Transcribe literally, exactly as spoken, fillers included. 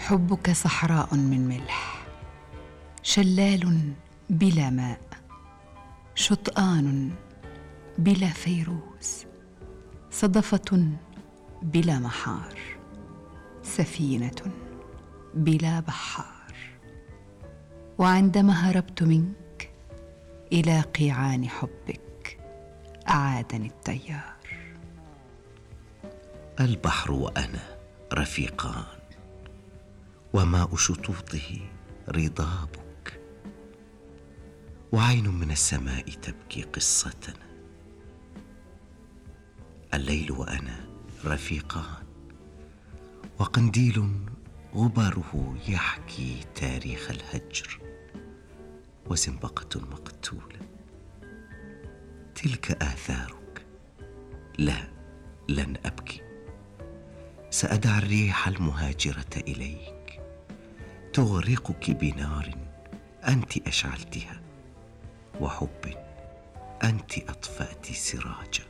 حبك صحراء من ملح، شلال بلا ماء، شطآن بلا فيروز، صدفة بلا محار، سفينة بلا بحار. وعندما هربت منك إلى قيعان حبك أعادني التيار. البحر وأنا رفيقان، وماء شطوطه رضابك، وعين من السماء تبكي قصتنا. الليل وأنا رفيقان، وقنديل غباره يحكي تاريخ الهجر، وزنبقة مقتولة تلك آثارك. لا، لن أبكي، سأدع الريح المهاجرة إليك تغرقك بنار أنت أشعلتها، وحب أنت أطفأت سراجا.